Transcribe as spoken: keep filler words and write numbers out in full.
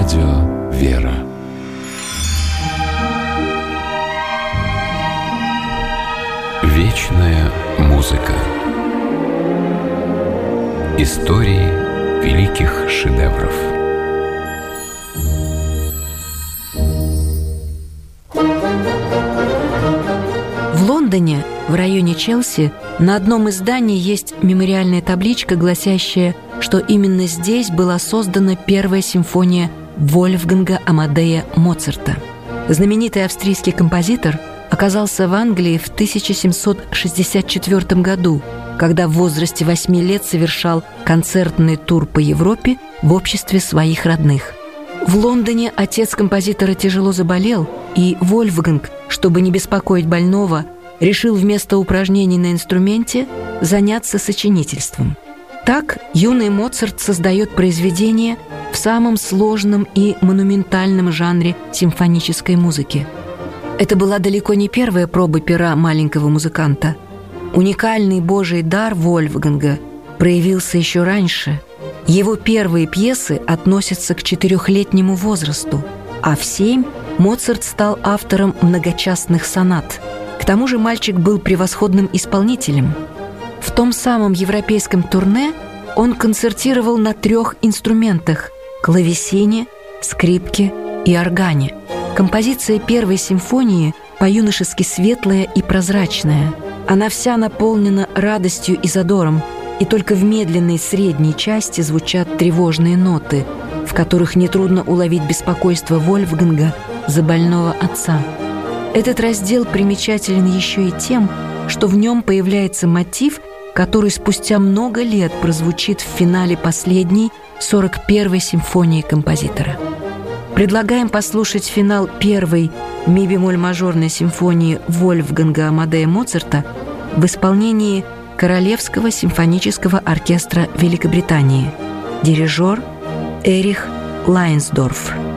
Радио «Вера». Вечная музыка. Истории великих шедевров. В Лондоне, в районе Челси, на одном из зданий есть мемориальная табличка, гласящая, что именно здесь была создана первая симфония Вольфганга Амадея Моцарта. Знаменитый австрийский композитор оказался в Англии в тысяча семьсот шестьдесят четвёртом году, когда в возрасте восьми лет совершал концертный тур по Европе в обществе своих родных. В Лондоне отец композитора тяжело заболел, и Вольфганг, чтобы не беспокоить больного, решил вместо упражнений на инструменте заняться сочинительством. Так юный Моцарт создает произведение в самом сложном и монументальном жанре симфонической музыки. Это была далеко не первая проба пера маленького музыканта. Уникальный божий дар Вольфганга проявился еще раньше. Его первые пьесы относятся к четырехлетнему возрасту, а в семь Моцарт стал автором многочастных сонат. К тому же мальчик был превосходным исполнителем. В том самом европейском турне он концертировал на трех инструментах – клавесине, скрипке и органе. Композиция первой симфонии по-юношески светлая и прозрачная. Она вся наполнена радостью и задором, и только в медленной средней части звучат тревожные ноты, в которых нетрудно уловить беспокойство Вольфганга за больного отца. Этот раздел примечателен еще и тем, что в нем появляется мотив, который спустя много лет прозвучит в финале последней, сорок первой симфонии композитора. Предлагаем послушать финал первой ми-бемоль-мажорной симфонии Вольфганга Амадея Моцарта в исполнении Королевского симфонического оркестра Великобритании. Дирижер Эрих Лайнсдорф.